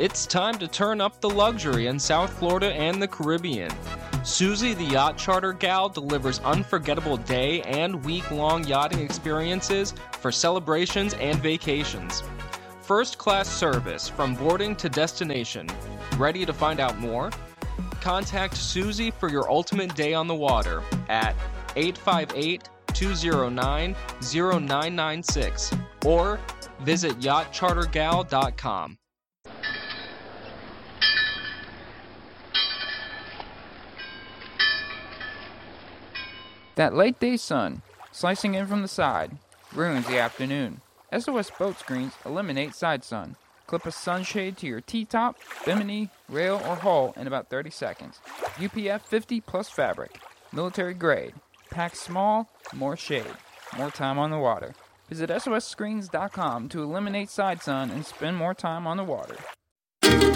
It's time to turn up the luxury in South Florida and the Caribbean. Susie the Yacht Charter Gal delivers unforgettable day and week-long yachting experiences for celebrations and vacations. First-class service from boarding to destination. Ready to find out more? Contact Susie for your ultimate day on the water at 858-209-0996 or visit yachtchartergal.com. That late day sun, slicing in from the side, ruins the afternoon. SOS Boat Screens eliminate side sun. Clip a sunshade to your T-top, bimini, rail, or hull in about 30 seconds. UPF 50 plus fabric. Military grade. Pack small, more shade. More time on the water. Visit SOSscreens.com to eliminate side sun and spend more time on the water.